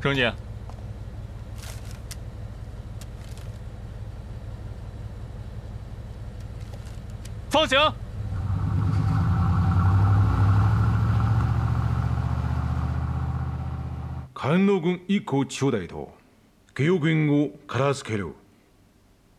乘警，放行。 関野軍以降地方大と下翼軍を片付ける。